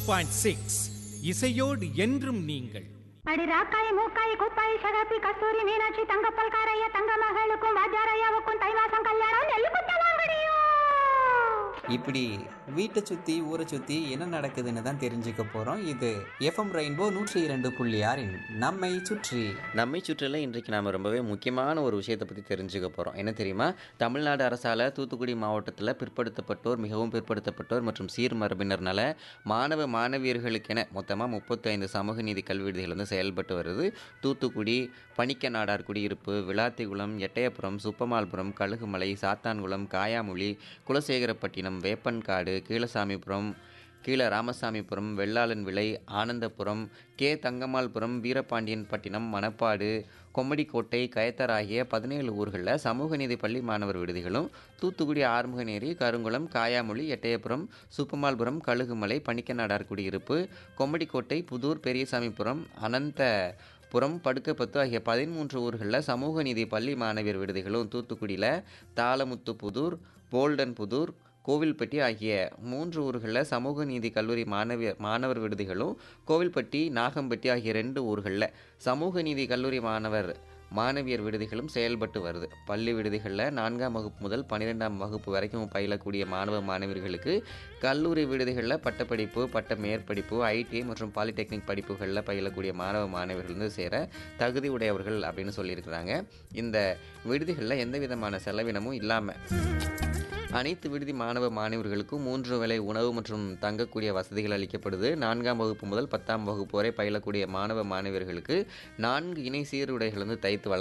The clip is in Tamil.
102.6 இசையோடு என்றும் நீங்கள். அடி ராக்காய் மூக்காய் குப்பாய் சகப்பி கஸ்தூரி மீனாட்சி தங்கப்பல் காரைய தங்க மகளுக்கும் வாத்தியாரையாவுக்கும் தை மாசம் கல்யாணம் நெல்லு குத்த வாங்கடியோ. இப்படி வீட்டை சுற்றி ஊரை சுற்றி என்ன நடக்குதுன்னு தான் தெரிஞ்சுக்க போகிறோம். இது எஃப்எம் ரெயின்போ 102.6 நம்மை சுற்றில இன்றைக்கு நாம் ரொம்பவே முக்கியமான ஒரு விஷயத்தை பற்றி தெரிஞ்சுக்க போகிறோம். என்ன தெரியுமா? தமிழ்நாடு அரசால் தூத்துக்குடி மாவட்டத்தில் பிற்படுத்தப்பட்டோர், மிகவும் பிற்படுத்தப்பட்டோர் மற்றும் சீர் மரபினர்னால மாணவ மாணவியர்களுக்கென மொத்தமாக 35 சமூக நீதி கல்வி விடுதிகள் வந்து செயல்பட்டு வருது. தூத்துக்குடி, பணிக்க நாடார் குடியிருப்பு, விளாத்திகுளம், எட்டயபுரம், சுப்பமால்புரம், கழுகுமலை, சாத்தான்குளம், காயாமொழி, குலசேகரப்பட்டினம், வேப்பன்காடு, கீழசாமிபுரம், கீழ ராமசாமிபுரம், வெள்ளாளன் விளை, ஆனந்தபுரம், கே தங்கம்மாள்புரம், வீரபாண்டியன் பட்டினம், மணப்பாடு, கொம்மடிக்கோட்டை, கயத்தர் ஆகிய 17 ஊர்களில் சமூக நீதி பள்ளி மாணவர் விடுதிகளும், தூத்துக்குடி ஆறுமுகநேரி, கருங்குளம், காயாமொழி, எட்டயபுரம், சுப்பமால்புரம், கழுகுமலை, பணிக்கநாடார் குடியிருப்பு, கொம்மடிக்கோட்டை, புதூர், பெரியசாமிபுரம், அனந்தபுரம், படுக்கப்பத்து ஆகிய 13 ஊர்களில் சமூக நீதி பள்ளி மாணவியர் விடுதிகளும், தூத்துக்குடியில் தாளமுத்துப்புதூர், போல்டன் புதூர், கோவில்பட்டி ஆகிய 3 ஊர்களில் சமூக நீதி கல்லூரி மாணவர் விடுதிகளும், கோவில்பட்டி, நாகம்பட்டி ஆகிய 2 ஊர்களில் சமூக நீதி கல்லூரி மாணவியர் விடுதிகளும் செயல்பட்டு வருது. பள்ளி விடுதிகளில் 4ஆம் வகுப்பு முதல் 12ஆம் வகுப்பு வரைக்கும் பயிலக்கூடிய மாணவ மாணவியர்களுக்கு கல்லூரி விடுதிகளில் பட்டப்படிப்பு, பட்ட மேற்படிப்பு, ஐடிஐ மற்றும் பாலிடெக்னிக் படிப்புகளில் பயிலக்கூடிய மாணவ மாணவியர்கள் வந்து சேர தகுதி உடையவர்கள் அப்படின்னு சொல்லியிருக்கிறாங்க. இந்த விடுதிகளில் எந்த விதமான செலவினமும் இல்லாமல் அனைத்து விடுதி மாணவ மாணவர்களுக்கும் 3 வேளை உணவு மற்றும் தங்கக்கூடிய வசதிகள் அளிக்கப்படுது. 4ஆம் வகுப்பு முதல் 10ஆம் வகுப்பு வரை பயிலக்கூடிய மாணவ மாணவியர்களுக்கு 4 இணை சீருடைகள் வந்து தைத்து